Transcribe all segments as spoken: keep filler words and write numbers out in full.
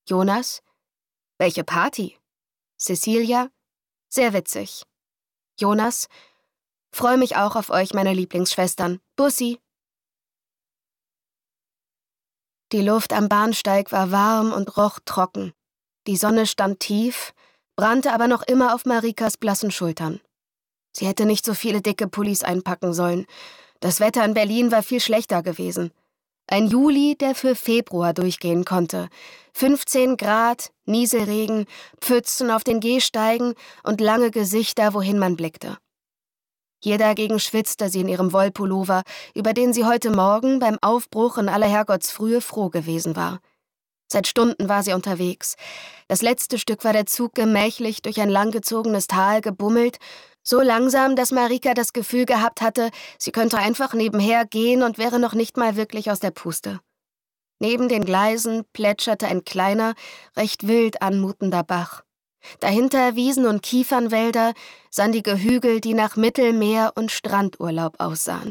Jonas: »Welche Party?« Cecilia: »Sehr witzig.« Jonas: »Freu mich auch auf euch, meine Lieblingsschwestern. Bussi.« Die Luft am Bahnsteig war warm und roch trocken. Die Sonne stand tief, brannte aber noch immer auf Marikas blassen Schultern. Sie hätte nicht so viele dicke Pullis einpacken sollen. Das Wetter in Berlin war viel schlechter gewesen. Ein Juli, der für Februar durchgehen konnte. fünfzehn Grad, Nieselregen, Pfützen auf den Gehsteigen und lange Gesichter, wohin man blickte. Hier dagegen schwitzte sie in ihrem Wollpullover, über den sie heute Morgen beim Aufbruch in aller Herrgottsfrühe froh gewesen war. Seit Stunden war sie unterwegs. Das letzte Stück war der Zug gemächlich durch ein langgezogenes Tal gebummelt, so langsam, dass Marika das Gefühl gehabt hatte, sie könnte einfach nebenher gehen und wäre noch nicht mal wirklich aus der Puste. Neben den Gleisen plätscherte ein kleiner, recht wild anmutender Bach. Dahinter Wiesen und Kiefernwälder, sandige Hügel, die nach Mittelmeer und Strandurlaub aussahen.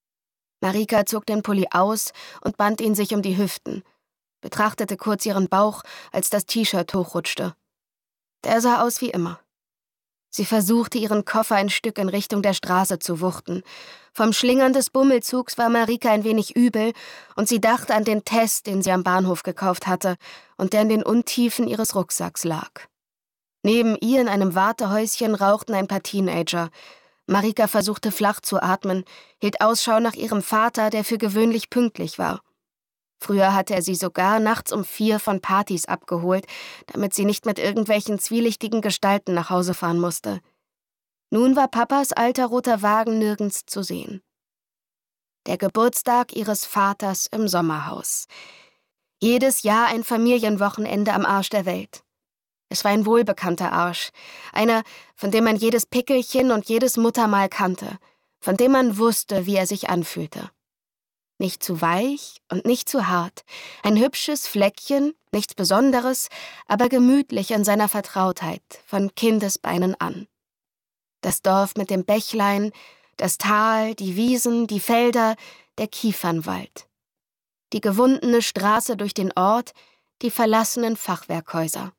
Marika zog den Pulli aus und band ihn sich um die Hüften, betrachtete kurz ihren Bauch, als das T-Shirt hochrutschte. Der sah aus wie immer. Sie versuchte, ihren Koffer ein Stück in Richtung der Straße zu wuchten. Vom Schlingern des Bummelzugs war Marika ein wenig übel und sie dachte an den Test, den sie am Bahnhof gekauft hatte und der in den Untiefen ihres Rucksacks lag. Neben ihr in einem Wartehäuschen rauchten ein paar Teenager. Marika versuchte flach zu atmen, hielt Ausschau nach ihrem Vater, der für gewöhnlich pünktlich war. Früher hatte er sie sogar nachts um vier von Partys abgeholt, damit sie nicht mit irgendwelchen zwielichtigen Gestalten nach Hause fahren musste. Nun war Papas alter roter Wagen nirgends zu sehen. Der Geburtstag ihres Vaters im Sommerhaus. Jedes Jahr ein Familienwochenende am Arsch der Welt. Es war ein wohlbekannter Arsch, einer, von dem man jedes Pickelchen und jedes Muttermal kannte, von dem man wusste, wie er sich anfühlte. Nicht zu weich und nicht zu hart. Ein hübsches Fleckchen, nichts Besonderes, aber gemütlich in seiner Vertrautheit, von Kindesbeinen an. Das Dorf mit dem Bächlein, das Tal, die Wiesen, die Felder, der Kiefernwald. Die gewundene Straße durch den Ort, die verlassenen Fachwerkhäuser.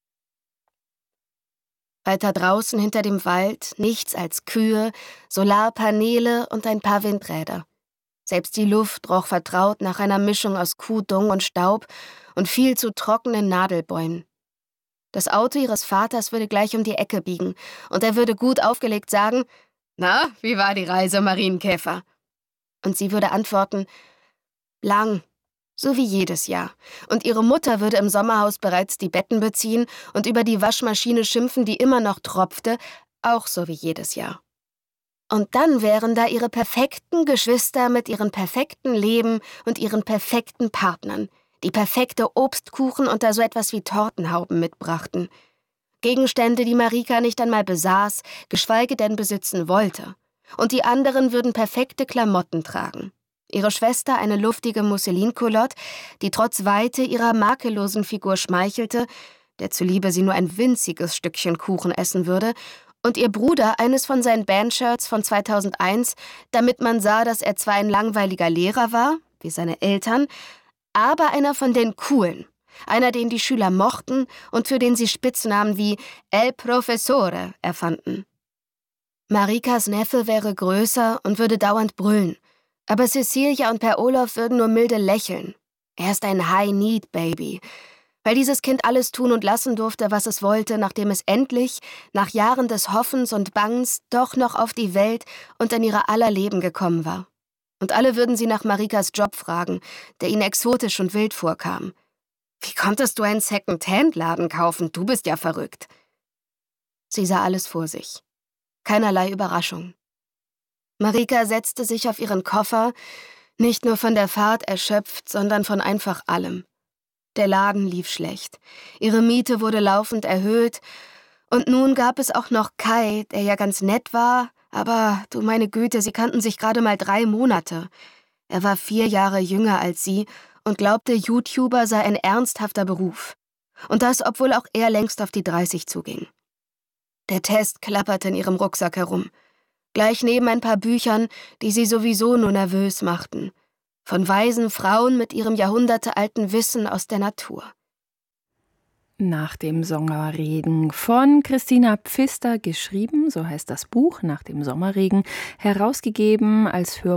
Weiter draußen hinter dem Wald nichts als Kühe, Solarpaneele und ein paar Windräder. Selbst die Luft roch vertraut nach einer Mischung aus Kuhdung und Staub und viel zu trockenen Nadelbäumen. Das Auto ihres Vaters würde gleich um die Ecke biegen und er würde gut aufgelegt sagen: »Na, wie war die Reise, Marienkäfer?« Und sie würde antworten: »Lang, so wie jedes Jahr.« Und ihre Mutter würde im Sommerhaus bereits die Betten beziehen und über die Waschmaschine schimpfen, die immer noch tropfte, auch so wie jedes Jahr. Und dann wären da ihre perfekten Geschwister mit ihren perfekten Leben und ihren perfekten Partnern, die perfekte Obstkuchen und da so etwas wie Tortenhauben mitbrachten. Gegenstände, die Marika nicht einmal besaß, geschweige denn besitzen wollte. Und die anderen würden perfekte Klamotten tragen. Ihre Schwester eine luftige Musselinculotte, die trotz Weite ihrer makellosen Figur schmeichelte, der zuliebe sie nur ein winziges Stückchen Kuchen essen würde, und ihr Bruder eines von seinen Bandshirts von zweitausendeins, damit man sah, dass er zwar ein langweiliger Lehrer war, wie seine Eltern, aber einer von den Coolen, einer, den die Schüler mochten und für den sie Spitznamen wie El Professore erfanden. Marikas Neffe wäre größer und würde dauernd brüllen, aber Cecilia und Per Olaf würden nur milde lächeln. Er ist ein High-Need-Baby, weil dieses Kind alles tun und lassen durfte, was es wollte, nachdem es endlich, nach Jahren des Hoffens und Bangens, doch noch auf die Welt und in ihrer aller Leben gekommen war. Und alle würden sie nach Marikas Job fragen, der ihnen exotisch und wild vorkam. »Wie konntest du einen Second-Hand-Laden kaufen? Du bist ja verrückt.« Sie sah alles vor sich. Keinerlei Überraschung. Marika setzte sich auf ihren Koffer, nicht nur von der Fahrt erschöpft, sondern von einfach allem. Der Laden lief schlecht. Ihre Miete wurde laufend erhöht. Und nun gab es auch noch Kai, der ja ganz nett war, aber du meine Güte, sie kannten sich gerade mal drei Monate. Er war vier Jahre jünger als sie und glaubte, YouTuber sei ein ernsthafter Beruf. Und das, obwohl auch er längst auf die dreißig zuging. Der Test klapperte in ihrem Rucksack herum. Gleich neben ein paar Büchern, die sie sowieso nur nervös machten. Von weisen Frauen mit ihrem jahrhundertealten Wissen aus der Natur. Nach dem Sommerregen von Christina Pfister geschrieben, so heißt das Buch, Nach dem Sommerregen, herausgegeben als Hörbuch